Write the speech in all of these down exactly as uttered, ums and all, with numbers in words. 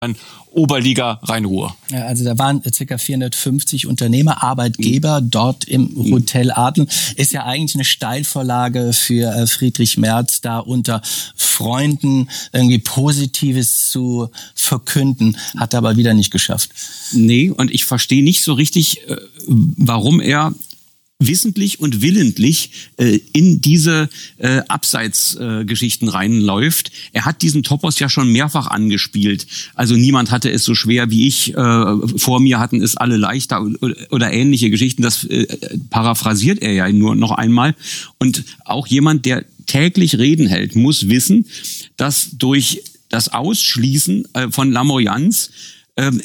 Oberliga Rhein-Ruhr. Ja, also da waren ca. vierhundertfünfzig Unternehmer, Arbeitgeber dort im Hotel Adlon. Ist ja eigentlich eine Steilvorlage für äh, Friedrich Merz, da unter Freunden irgendwie Positives zu verkünden. Hat er aber wieder nicht geschafft. Nee, und ich verstehe nicht so richtig, äh, warum er wissentlich und willentlich äh, in diese äh, Abseitsgeschichten äh, reinläuft. Er hat diesen Topos ja schon mehrfach angespielt. Also niemand hatte es so schwer wie ich. Äh, vor mir hatten es alle leichter oder, oder ähnliche Geschichten. Das äh, paraphrasiert er ja nur noch einmal. Und auch jemand, der täglich Reden hält, muss wissen, dass durch das Ausschließen äh, von Lamoyanz ähm,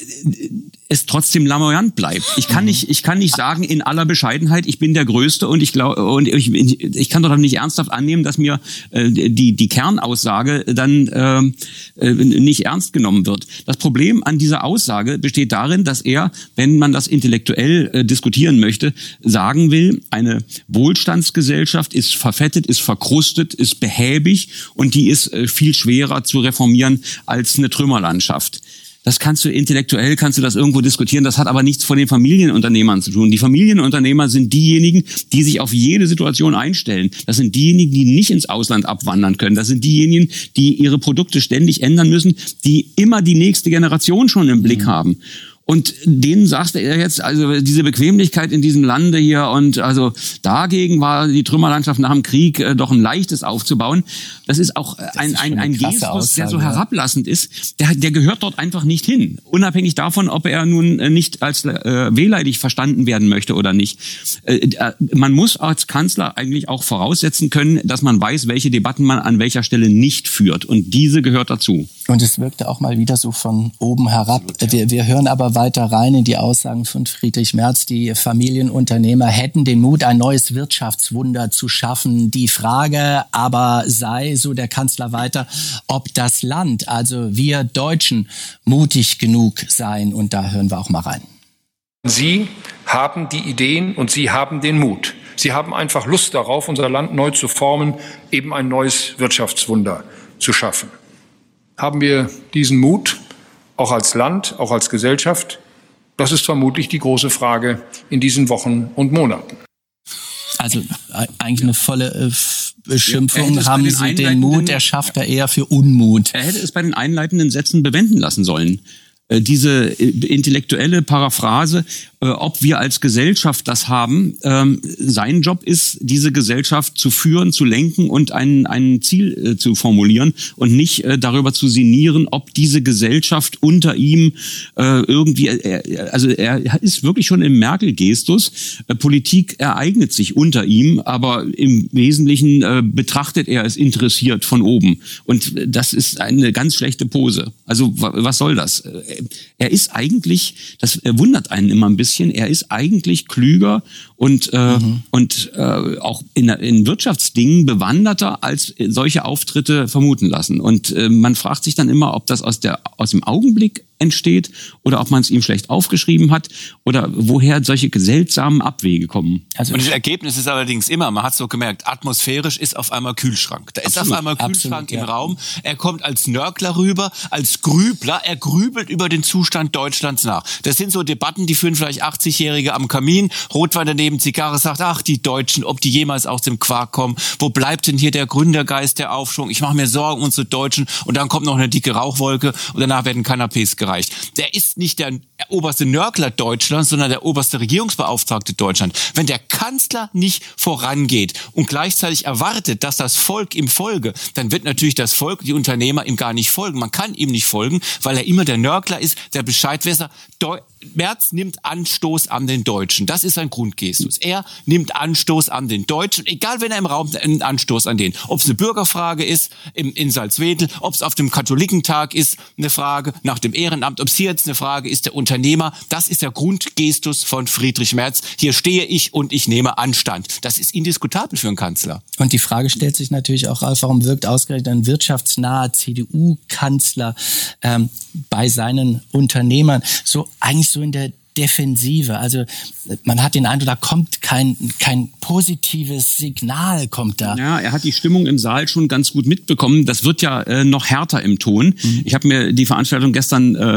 es trotzdem lamoyant bleibt. Ich kann nicht, ich kann nicht sagen in aller Bescheidenheit, ich bin der Größte und ich glaube und ich, ich kann doch nicht ernsthaft annehmen, dass mir äh, die die Kernaussage dann äh, nicht ernst genommen wird. Das Problem an dieser Aussage besteht darin, dass er, wenn man das intellektuell äh, diskutieren möchte, sagen will, eine Wohlstandsgesellschaft ist verfettet, ist verkrustet, ist behäbig und die ist äh, viel schwerer zu reformieren als eine Trümmerlandschaft. Das kannst du intellektuell, kannst du das irgendwo diskutieren. Das hat aber nichts von den Familienunternehmern zu tun. Die Familienunternehmer sind diejenigen, die sich auf jede Situation einstellen. Das sind diejenigen, die nicht ins Ausland abwandern können. Das sind diejenigen, die ihre Produkte ständig ändern müssen, die immer die nächste Generation schon im Blick mhm. haben. Und denen sagte er jetzt, also diese Bequemlichkeit in diesem Lande hier und also dagegen war die Trümmerlandschaft nach dem Krieg äh, doch ein leichtes aufzubauen. Das ist auch das ein, ist ein, ein Gestus, Aussage, der so herablassend ist. Der, der gehört dort einfach nicht hin. Unabhängig davon, ob er nun äh, nicht als äh, wehleidig verstanden werden möchte oder nicht. Äh, äh, man muss als Kanzler eigentlich auch voraussetzen können, dass man weiß, welche Debatten man an welcher Stelle nicht führt. Und diese gehört dazu. Und es wirkte auch mal wieder so von oben herab. Wir, wir hören aber weiter rein in die Aussagen von Friedrich Merz. Die Familienunternehmer hätten den Mut, ein neues Wirtschaftswunder zu schaffen. Die Frage aber sei, so der Kanzler weiter, ob das Land, also wir Deutschen, mutig genug seien. Und da hören wir auch mal rein. Sie haben die Ideen und Sie haben den Mut. Sie haben einfach Lust darauf, unser Land neu zu formen, eben ein neues Wirtschaftswunder zu schaffen. Haben wir diesen Mut, auch als Land, auch als Gesellschaft? Das ist vermutlich die große Frage in diesen Wochen und Monaten. Also eigentlich eine volle äh, Beschimpfung. Haben Sie den Mut, er schafft er eher für Unmut. Er hätte es bei den einleitenden Sätzen bewenden lassen sollen. Äh, diese äh, intellektuelle Paraphrase, äh, ob wir als Gesellschaft das haben. Ähm, sein Job ist, diese Gesellschaft zu führen, zu lenken und ein, ein Ziel äh, zu formulieren und nicht äh, darüber zu sinnieren, ob diese Gesellschaft unter ihm äh, irgendwie, äh, also er ist wirklich schon im Merkel-Gestus. Äh, Politik ereignet sich unter ihm, aber im Wesentlichen äh, betrachtet er es interessiert von oben. Und das ist eine ganz schlechte Pose. Also was soll das? Er ist eigentlich, das wundert einen immer ein bisschen, er ist eigentlich klüger und äh, mhm. und äh, auch in, in Wirtschaftsdingen bewanderter, als solche Auftritte vermuten lassen. Und äh, man fragt sich dann immer, ob das aus der aus dem Augenblick entsteht oder ob man es ihm schlecht aufgeschrieben hat oder woher solche seltsamen Abwege kommen. Also und das Ergebnis ist allerdings immer, man hat es so gemerkt, atmosphärisch ist auf einmal Kühlschrank. Da ist absolut, auf einmal Kühlschrank absolut, im ja. Raum. Er kommt als Nörgler rüber, als Grübler. Er grübelt über den Zustand Deutschlands nach. Das sind so Debatten, die führen vielleicht achtzigjährige am Kamin, Rotwein daneben, Zigarre, sagt, ach, die Deutschen, ob die jemals aus dem Quark kommen. Wo bleibt denn hier der Gründergeist, der Aufschwung? Ich mache mir Sorgen, unsere Deutschen. Und dann kommt noch eine dicke Rauchwolke und danach werden Kanapés gereicht. Der ist nicht der oberste Nörgler Deutschlands, sondern der oberste Regierungsbeauftragte Deutschland. Wenn der Kanzler nicht vorangeht und gleichzeitig erwartet, dass das Volk ihm folge, dann wird natürlich das Volk, die Unternehmer ihm gar nicht folgen. Man kann ihm nicht folgen, weil er immer der Nörgler ist, der Bescheidwisser. Deu- Merz nimmt Anstoß an den Deutschen. Das ist sein Grundgestus. Er nimmt Anstoß an den Deutschen, egal wenn er im Raum einen Anstoß an den. Ob es eine Bürgerfrage ist im, in Salzwedel, ob es auf dem Katholikentag ist, eine Frage nach dem Ehrenamt, ob es hier jetzt eine Frage ist, der Unternehmer. Das ist der Grundgestus von Friedrich Merz. Hier stehe ich und ich nehme Anstand. Das ist indiskutabel für einen Kanzler. Und die Frage stellt sich natürlich auch, Ralf, warum wirkt ausgerechnet ein wirtschaftsnaher C D U-Kanzler ähm, bei seinen Unternehmern so eigentlich so in der Defensive. Also man hat den Eindruck, da kommt kein, kein positives Signal, kommt da. Ja, er hat die Stimmung im Saal schon ganz gut mitbekommen. Das wird ja äh, noch härter im Ton. Mhm. Ich habe mir die Veranstaltung gestern äh,